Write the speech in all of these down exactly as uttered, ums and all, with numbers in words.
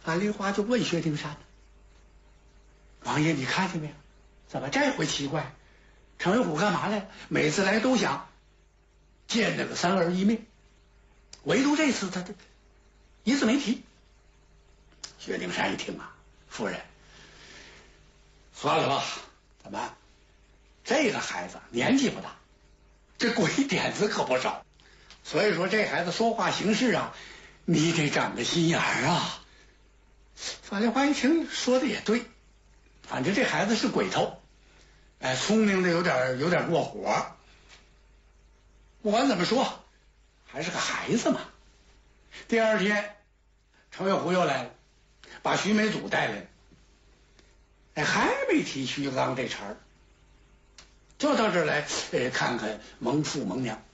樊梨花就问薛丁山：“王爷，你看见没有？怎么这回奇怪？程有虎干嘛来了？每次来都想见那个三儿一面，唯独这次他他一字没提。”薛丁山一听啊，夫人，算了吧，怎么？这个孩子年纪不大，这鬼点子可不少，所以说这孩子说话行事啊，你得长个心眼儿啊。樊梨花一听说的也对，反正这孩子是鬼头，哎，聪明的有点有点过火。不管怎么说，还是个孩子嘛。第二天，程有虎又来了，把徐美祖带来了，哎，还没提徐刚这茬儿，就到这儿来，呃，看看蒙父蒙娘。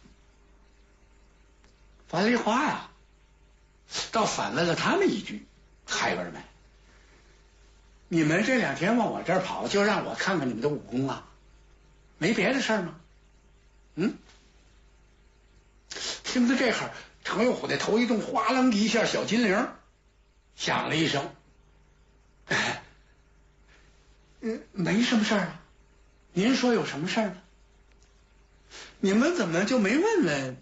樊梨花呀，倒反问了他们一句：“孩儿们，你们这两天往我这儿跑，就让我看看你们的武功啊？没别的事儿吗？”嗯，听到这会儿，程有虎的头一动，哗楞一下，小金铃响了一声。哎，嗯，没什么事儿啊。您说有什么事儿呢？你们怎么就没问问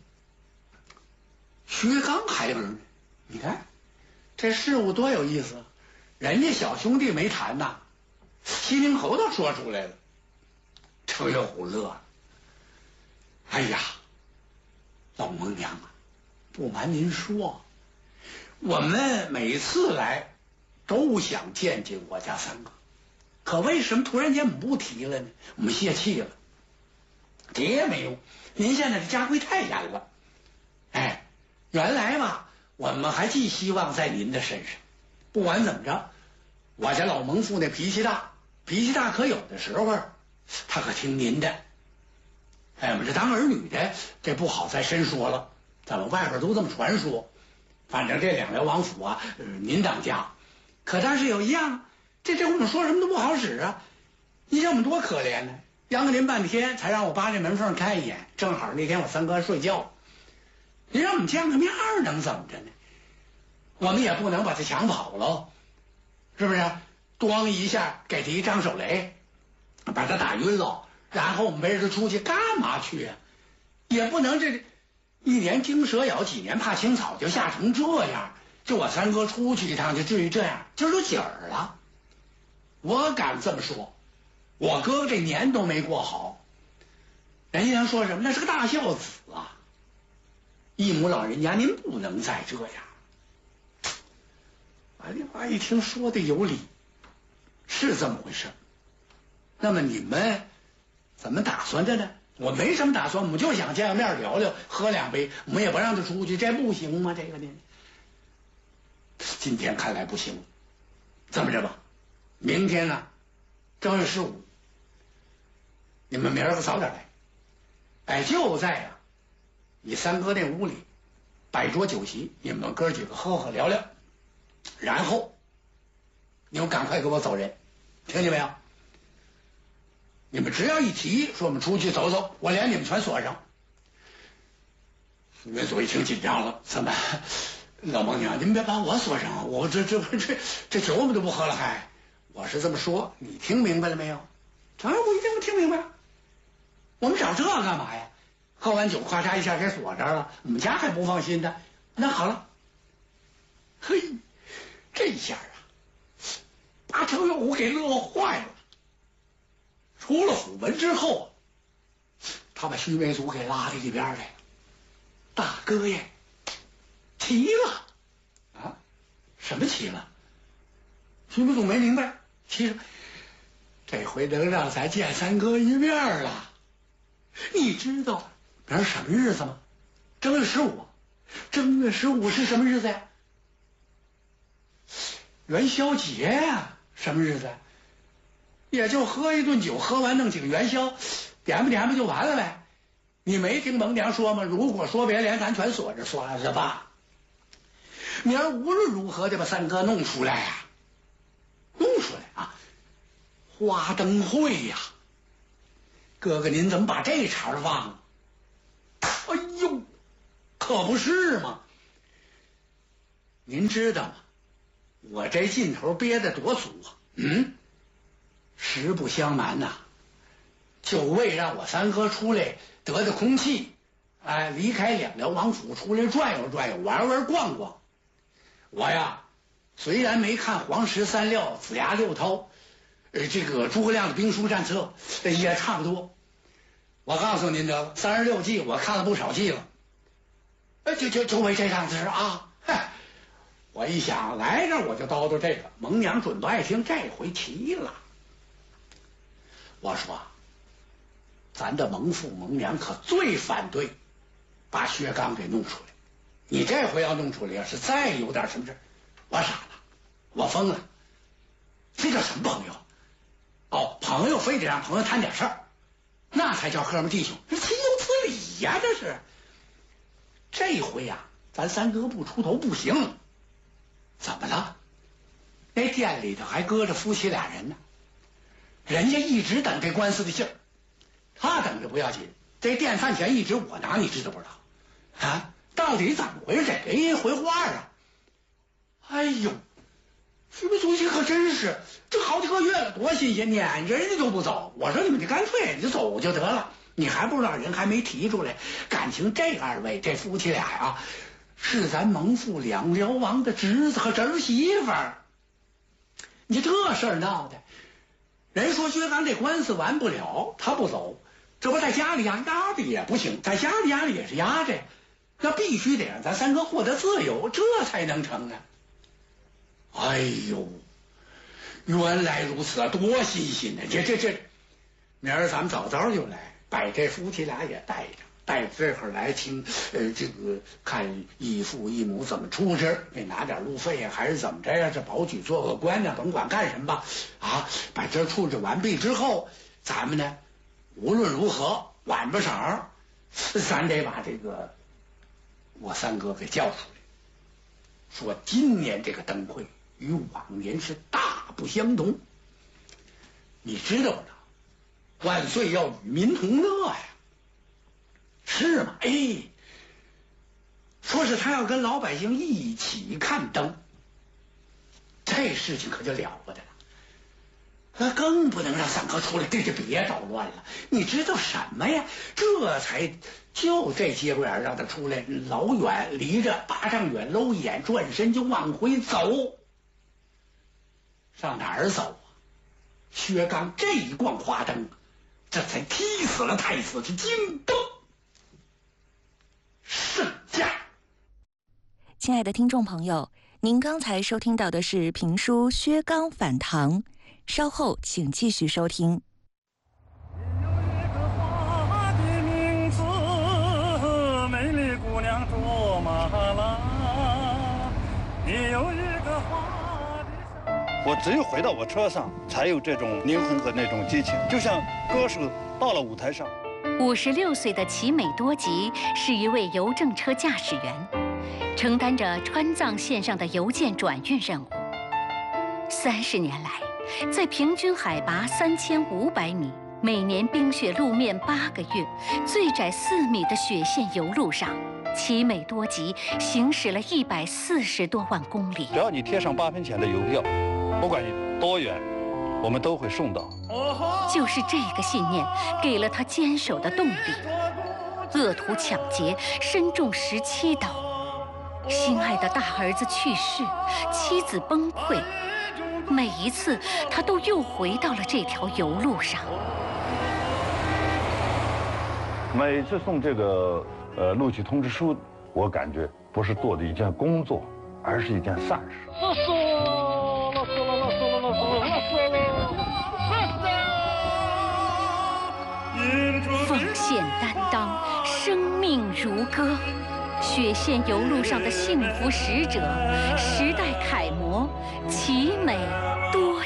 薛刚孩儿呢？你看这事物多有意思，人家小兄弟没谈呐，西宁侯都说出来了。程有虎乐了，哎呀，老蒙娘啊，不瞒您说，我们每次来都想见见我家三哥，可为什么突然间我们不提了呢？我们泄气了。提也没用，您现在的家规太严了。哎，原来吧，我们还寄希望在您的身上。不管怎么着，我家老蒙父那脾气大，脾气大可有的时候他可听您的。哎，我们这当儿女的，这不好再深说了，咱们外边都这么传说。反正这两辽王府啊，呃、您当家。可但是有一样，这这我们说什么都不好使啊。你想我们多可怜呢，央了您半天才让我扒这门缝看一眼，正好那天我三哥睡觉，你让我们见个面能怎么着呢？我们也不能把他抢跑喽，是不是？咣一下给他一张手雷，把他打晕了，然后我们背着他出去干嘛去啊？也不能这一年惊蛇咬，几年怕青草，就吓成这样。就我三哥出去一趟，就至于这样？今儿都几儿了？我敢这么说，我哥哥这年都没过好。人家能说什么？那是个大孝子啊！一母老人家，您不能再这样。樊梨花一听说的有理，是这么回事。那么你们怎么打算的呢？我没什么打算，我们就想见个面聊聊，喝两杯，我们也不让他出去，这不行吗？这个呢，今天看来不行。这么着吧，明天呢，正月十五，你们明儿个早点来，哎，就在呀、啊，你三哥那屋里摆桌酒席，你们哥几个喝喝聊聊，然后你们赶快给我走人，听见没有？你们只要一提说我们出去走走，我连你们全锁上。岳祖一听紧张了，怎么，老蒙娘，您别把我锁上，我这这这这酒我们都不喝了还。我是这么说，你听明白了没有？当然我一定听明白了。我们找这干嘛呀？喝完酒咔嚓一下给锁这儿了，我们家还不放心的。那好了，嘿，这下啊，把程有虎给乐坏了。出了府门之后，他把徐美祖给拉到一边来了。大哥爷，齐了啊？什么齐了？徐美祖没明白，齐了，这回能让咱见三哥一面了。你知道明儿什么日子吗？正月十五。正月十五是什么日子呀？元宵节呀。什么日子？也就喝一顿酒，喝完弄几个元宵，点吧点吧就完了呗。你没听蒙娘说吗？如果说别连咱全锁着，算了吧。明儿无论如何得把三哥弄出来呀、啊，弄出来啊！花灯会呀、啊，哥哥您怎么把这茬忘了？哎呦，可不是嘛！您知道吗？ 我这劲头憋得多足啊！嗯，实不相瞒呐、啊，就为让我三哥出来得得空气，哎，离开两辽王府出来转悠转悠，玩玩逛逛。我呀，虽然没看黄石三料、子牙六韬，呃，这个诸葛亮的兵书战策也差不多。我告诉您得，三十六计我看了不少计了。呃，就就就为这档子啊！嗨，我一想来这我就叨叨这个，蒙娘准不爱听，这回齐了。我说，咱的蒙父蒙娘可最反对把薛刚给弄出来。你这回要弄出来，要是再有点什么事，我傻了，我疯了。这叫什么朋友？哦，朋友非得让朋友谈点事儿，那才叫哥们弟兄，这岂有此理呀！这是。这回呀、啊，咱三哥不出头不行。怎么了？那店里头还搁着夫妻俩人呢，人家一直等这官司的信儿，他等着不要紧，这店饭钱一直我拿，你知道不知道？啊，到底怎么回事？这一回话啊！哎呦，徐悲足气可真是，这好几个月了，多新鲜，撵着人家都不走。我说你们就干脆你就走就得了，你还不知道人还没提出来。感情这二位这夫妻俩呀，是咱蒙父两辽王的侄子和侄儿媳妇儿。你这事儿闹的，人说薛刚这官司完不了，他不走，这不在家里压压着也不行，在家里压着也是压着，那必须得让咱三哥获得自由，这才能成啊！哎呦，原来如此啊，多新鲜呢！这这这，明儿咱们早早就来，把这夫妻俩也带着。带这会儿来听，呃，这个看义父义母怎么处置，给拿点路费呀，还是怎么着呀？这保举做个官呢，甭管干什么吧，啊，把这处置完毕之后，咱们呢，无论如何晚不晌，咱得把这个我三哥给叫出来，说今年这个灯会与往年是大不相同，你知道不知道？万岁要与民同乐呀！是吗？哎，说是他要跟老百姓一起看灯，这事情可就了不得了。那更不能让三哥出来，这就别捣乱了。你知道什么呀？这才就这节骨眼让他出来，老远离着八丈远，搂一眼，转身就往回走。上哪儿走啊？薛刚这一逛花灯，这才踢死了太子的京东。圣驾！ 亲爱的听众朋友，您刚才收听到的是评书《薛刚反唐》，稍后请继续收听。 有一个花的名字，美丽姑娘卓玛拉。你有一个花的。我只有回到我车上，才有这种灵魂和那种激情，就像歌手到了舞台上。 五十六岁的齐美多吉是一位邮政车驾驶员，承担着川藏线上的邮件转运任务。三十年来，在平均海拔三千五百米、每年冰雪路面八个月、最窄四米的雪线油路上，齐美多吉行驶了一百四十多万公里。 只要你贴上八分钱的邮票，不管你多远，我们都会送到。 就是这个信念给了他坚守的动力。恶徒抢劫，身中十七刀，心爱的大儿子去世，妻子崩溃，每一次他都又回到了这条油路上。 每次送这个呃录取通知书，我感觉不是做的一件工作，而是一件善事。 奉献担当，生命如歌。雪线油路上的幸福使者，时代楷模，齐美多